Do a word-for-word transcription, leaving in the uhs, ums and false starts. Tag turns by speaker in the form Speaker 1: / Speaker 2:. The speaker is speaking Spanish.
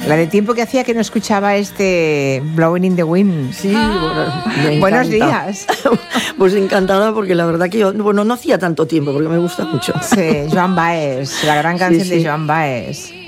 Speaker 1: La de tiempo que hacía que no escuchaba este Blowing in the Wind.
Speaker 2: Sí,
Speaker 1: ah.
Speaker 2: bueno, me
Speaker 1: Buenos días.
Speaker 2: Pues encantada, porque la verdad que yo, bueno, no hacía tanto tiempo, porque me gusta mucho.
Speaker 1: Sí, Joan Baez, la gran canción
Speaker 2: sí, sí.
Speaker 1: de Joan Baez.